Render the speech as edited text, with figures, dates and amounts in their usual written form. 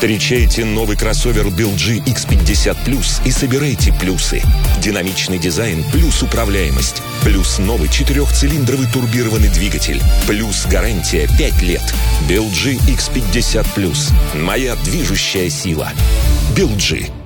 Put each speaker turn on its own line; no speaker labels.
Встречайте новый кроссовер BeelG X50 Plus и собирайте плюсы. Динамичный дизайн плюс управляемость. Плюс новый 4-цилиндровый турбированный двигатель. Плюс гарантия 5 лет. BeelG X50 Plus. Моя движущая сила. BeelG.